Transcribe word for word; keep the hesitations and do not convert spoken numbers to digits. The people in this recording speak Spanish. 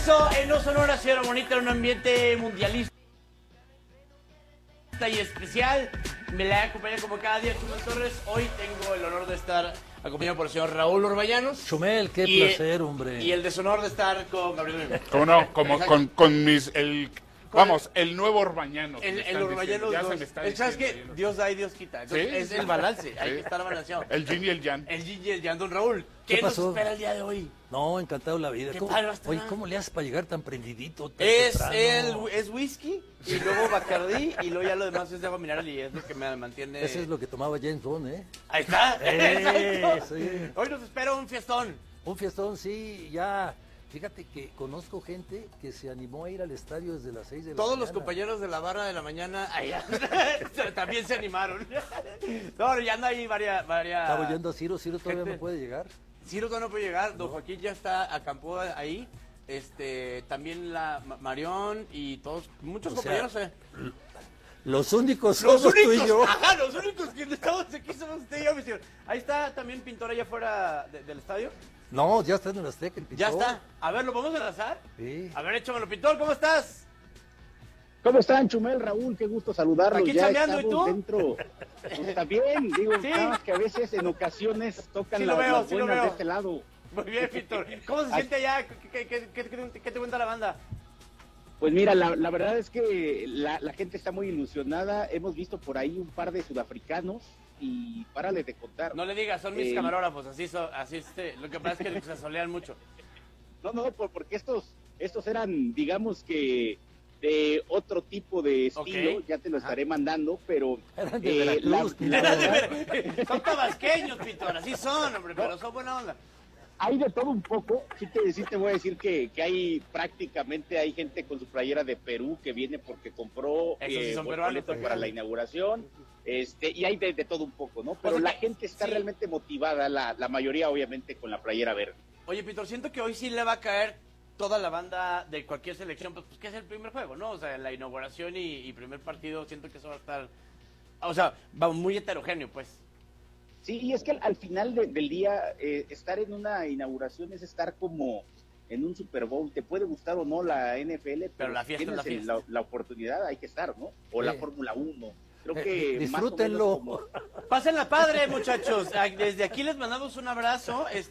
regreso en No Sonora, señora Bonita, en un ambiente mundialista y especial. Me la acompaña como cada día Chumel Torres. Hoy tengo el honor de estar acompañado por el señor Raúl Orbañanos. Chumel, qué y, placer, hombre. Y el deshonor de estar con Gabriel. ¿Cómo no? Como con, con mis... El, vamos, el nuevo Orbañanos. El, el Orbañanos. Ya dos. se me está ¿Sabes qué? diciendo. Dios da y Dios quita. Entonces, ¿Sí? es el balance. Sí. Hay que estar balanceado. El yin y el yang. El yin y el yang. Don Raúl, ¿qué, ¿Qué nos pasó? espera el día de hoy? No, encantado la vida. Qué ¿Cómo, padre va a estar. oye, ¿cómo le haces para llegar tan prendidito? Tan Es, temprano? el, es whisky, y luego Bacardí, y luego ya lo demás es de agua mineral, y es lo que me mantiene... Eso es lo que tomaba James Bond, ¿eh? Ahí está. Eh, sí. Hoy nos espera un fiestón. Un fiestón, sí, ya. Fíjate que conozco gente que se animó a ir al estadio desde las seis de la Todos mañana. los compañeros de la barra de la mañana allá también se animaron. No, ya anda ahí varias... varias... Estaba oyendo a Ciro, Ciro todavía Gente. no puede llegar. Ciro todavía no puede llegar, don Joaquín ya está, acampó ahí. Este, también la Ma- Marión y todos, muchos O sea, compañeros. eh. Los únicos Los somos tú únicos, y yo. ajá, los únicos que estamos aquí somos usted y yo, mi señor. Ahí está también Pintor allá afuera de- del estadio. No, ya está en el Azteca, el Pintor. Ya está. A ver, ¿lo vamos a enlazar? Sí. A ver, échamelo, Pintor, ¿cómo estás? ¿Cómo están, Chumel, Raúl? Qué gusto saludarlos. Aquí Ya chambeando, ¿y estamos tú? dentro. Pues, también, digo, Sí. nada más que a veces en ocasiones tocan Sí lo las, veo, las sí lo buenas veo. de este lado. Muy bien, Pintor. ¿Cómo se siente allá? ¿Qué, qué, qué- qué- qué te cuenta la banda? Pues mira, la, la verdad es que la, la gente está muy ilusionada. Hemos visto por ahí un par de sudafricanos y párale de contar. No le digas, son mis Eh, camarógrafos, así, so- así este, lo que pasa es que se solean mucho. No, no, por- porque estos, estos eran, digamos que de otro tipo de estilo, Ok. ya te lo Ajá. estaré mandando, pero Eran de eh, Veracruz, la- Pintor. Son tabasqueños, Pintor, así son, hombre, pero son buena onda. hay de todo un poco. Sí te, sí te voy a decir que, que hay prácticamente hay gente con su playera de Perú que viene porque compró Esos sí son buen peruanos, boleto oigan. para la inauguración. Este, y hay de, de todo un poco, ¿no? Pero sea la que- gente está sí. realmente motivada, la, la mayoría obviamente con la playera verde. Oye, Pintor, siento que hoy sí le va a caer toda la banda de cualquier selección, pues, pues que es el primer juego, ¿no? O sea, la inauguración y, y primer partido, siento que eso va a estar, o sea, va muy heterogéneo, pues. Sí, y es que al, al final de- del día, eh, estar en una inauguración es estar como en un Super Bowl. Te puede gustar o no la N F L, pero, Pero la fiesta es tienes la el- fiesta. la, oportunidad, hay que estar, ¿no? O la Sí. Fórmula uno. Creo Eh, que más o menos disfrútenlo. como- Pásenla padre, muchachos. Ah, Desde aquí les mandamos un abrazo.